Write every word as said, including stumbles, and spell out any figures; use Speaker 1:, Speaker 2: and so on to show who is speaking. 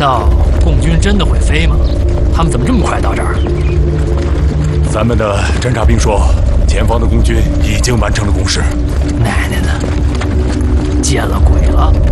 Speaker 1: 道共军真的会飞吗？他们怎么这么快到这儿？
Speaker 2: 咱们的侦察兵说，前方的共军已经完成了攻势。
Speaker 1: 奶奶的，见了鬼了！